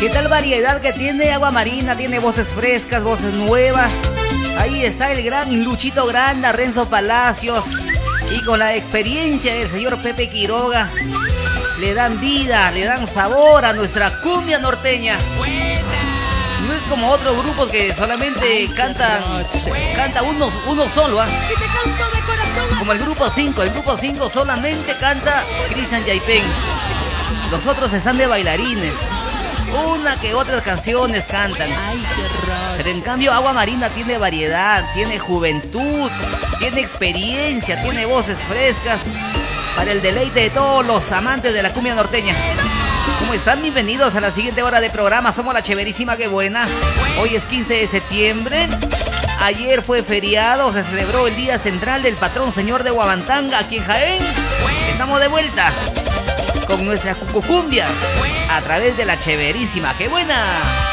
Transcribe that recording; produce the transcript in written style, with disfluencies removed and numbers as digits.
¿Qué tal variedad que tiene Agua Marina? Tiene voces frescas, voces nuevas. Ahí está el gran Luchito Granda, Renzo Palacios. Y con la experiencia del señor Pepe Quiroga, le dan vida, le dan sabor a nuestra cumbia norteña. No es como otros grupos que solamente canta uno solo, ¿ah? Como el grupo 5. El grupo 5 solamente canta Cristian Yaipen. Los otros están de bailarines. Una que otras canciones cantan. Pero en cambio Agua Marina tiene variedad, tiene juventud, tiene experiencia, tiene voces frescas para el deleite de todos los amantes de la cumbia norteña. ¿Cómo están? Bienvenidos a la siguiente hora de programa. Somos la Cheverísima, qué buena. Hoy es 15 de septiembre. Ayer fue feriado, se celebró el Día Central del Patrón Señor de Huamantanga aquí en Jaén. Estamos de vuelta con nuestra cucucumbia a través de la Cheverísima, qué buena.